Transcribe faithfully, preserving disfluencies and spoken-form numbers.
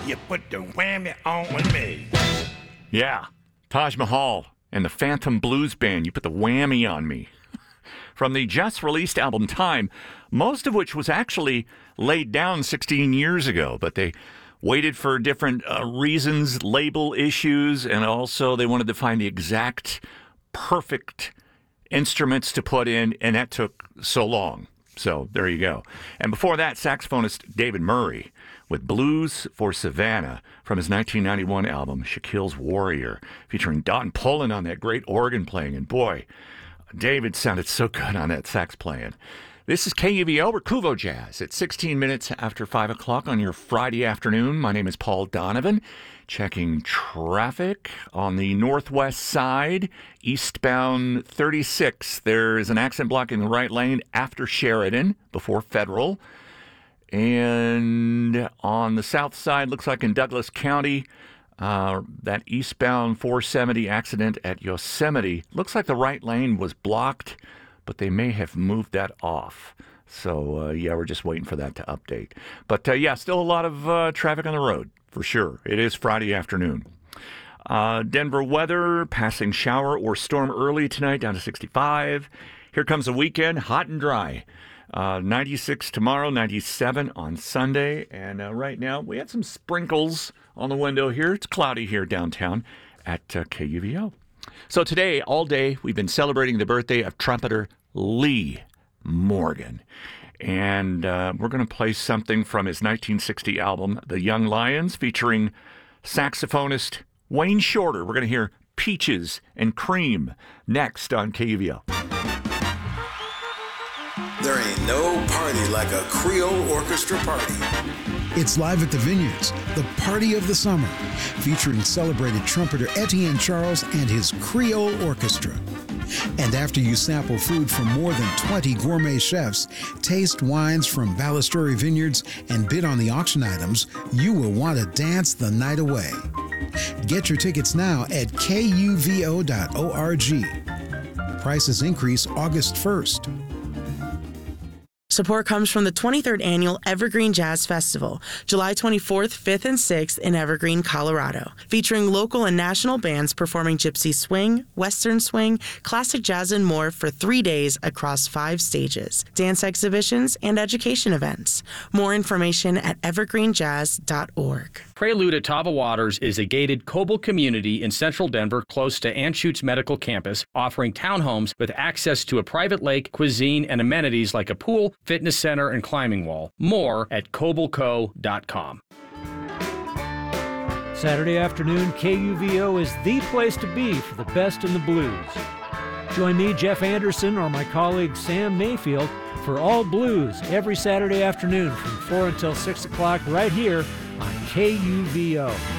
You put the whammy on me. Yeah, Taj Mahal and the Phantom Blues Band. You put the whammy on me. From the just-released album Time, most of which was actually laid down sixteen years ago, but they waited for different uh, reasons, label issues, and also they wanted to find the exact perfect instruments to put in, and that took so long. So there you go. And before that, saxophonist David Murray with Blues for Savannah from his nineteen ninety-one album Shaquille's Warrior, featuring Don Pullen on that great organ playing. And boy, David sounded so good on that sax playing. This is K U V O, Recuvo Jazz. It's sixteen minutes after five o'clock on your Friday afternoon. My name is Paul Donovan. Checking traffic on the northwest side, eastbound thirty-six. There is an accident blocking the right lane after Sheridan, before Federal. And on the south side, looks like in Douglas County, uh, that eastbound four seventy accident at Yosemite. Looks like the right lane was blocked, but they may have moved that off. So, uh, yeah, we're just waiting for that to update. But, uh, yeah, still a lot of uh, traffic on the road, for sure. It is Friday afternoon. Uh, Denver weather, passing shower or storm early tonight, down to sixty-five. Here comes the weekend, hot and dry. Uh, ninety-six tomorrow, ninety-seven on Sunday. And uh, right now, we had some sprinkles on the window here. It's cloudy here downtown at uh, K U V O. So today, all day, we've been celebrating the birthday of trumpeter Lee Morgan. And uh, we're going to play something from his nineteen sixty album, The Young Lions, featuring saxophonist Wayne Shorter. We're going to hear Peaches and Cream next on K U V O. There ain't no party like a Creole orchestra party. It's live at the Vineyards, the party of the summer, featuring celebrated trumpeter Etienne Charles and his Creole Orchestra. And after you sample food from more than twenty gourmet chefs, taste wines from Ballasturi Vineyards, and bid on the auction items, you will want to dance the night away. Get your tickets now at K U V O dot org. Prices increase August first. Support comes from the twenty-third Annual Evergreen Jazz Festival, July twenty-fourth, fifth, and sixth in Evergreen, Colorado, featuring local and national bands performing gypsy swing, western swing, classic jazz, and more for three days across five stages, dance exhibitions, and education events. More information at evergreen jazz dot org. Prelude at Tava Waters is a gated Coble community in central Denver close to Anschutz Medical Campus, offering townhomes with access to a private lake, cuisine, and amenities like a pool, fitness center, and climbing wall. More at coble co dot com. Saturday afternoon, K U V O is the place to be for the best in the blues. Join me, Jeff Anderson, or my colleague Sam Mayfield for All Blues every Saturday afternoon from four until six o'clock right here on K U V O.